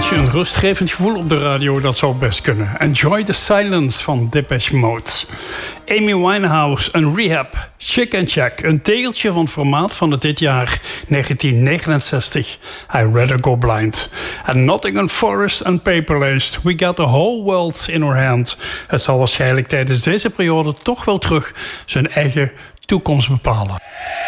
Beetje een rustgevend gevoel op de radio, dat zou best kunnen. Enjoy the Silence van Depeche Mode. Amy Winehouse en Rehab, Chick and Check. Een tegeltje van het formaat van het dit jaar 1969. I Rather Go Blind. En Nottingham Forest and Paperlaced. We got the whole world in our hand. Het zal waarschijnlijk tijdens deze periode toch wel terug zijn eigen toekomst bepalen.